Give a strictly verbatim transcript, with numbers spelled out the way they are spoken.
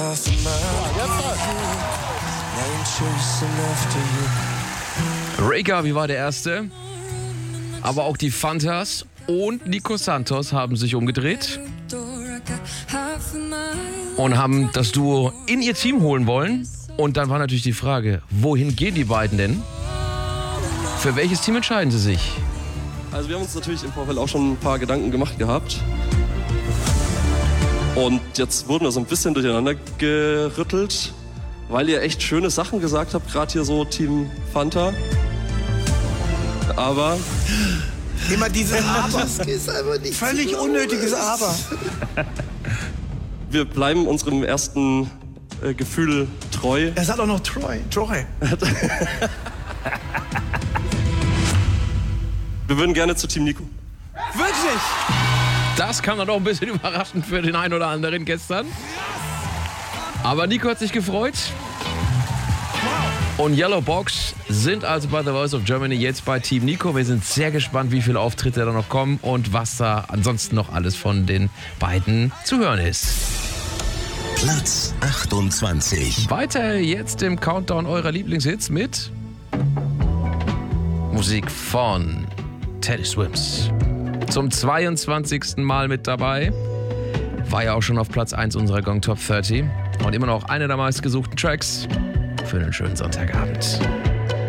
Ray Garvey war der Erste, aber auch die Fantas und Nico Santos haben sich umgedreht und haben das Duo in ihr Team holen wollen. Und dann war natürlich die Frage, wohin gehen die beiden denn? Für welches Team entscheiden sie sich? Also wir haben uns natürlich im Vorfeld auch schon ein paar Gedanken gemacht gehabt. Und jetzt wurden wir so ein bisschen durcheinander gerüttelt, weil ihr echt schöne Sachen gesagt habt, gerade hier so Team Fanta. Aber... Immer dieses Aber. Ist einfach nicht völlig unnötiges Aber. Wir bleiben unserem ersten äh, Gefühl treu. Er sagt auch noch Troy. Troy. Wir würden gerne zu Team Nico. Wirklich? Das kam dann auch ein bisschen überraschend für den einen oder anderen gestern. Aber Nico hat sich gefreut. Und Yellow Box sind also bei The Voice of Germany jetzt bei Team Nico. Wir sind sehr gespannt, wie viele Auftritte da noch kommen und was da ansonsten noch alles von den beiden zu hören ist. Platz achtundzwanzig. Weiter jetzt im Countdown eurer Lieblingshits mit Musik von Teddy Swims. Zum zweiundzwanzigsten Mal mit dabei. War ja auch schon auf Platz eins unserer Gong Top dreißig. Und immer noch einer der meistgesuchten Tracks für einen schönen Sonntagabend.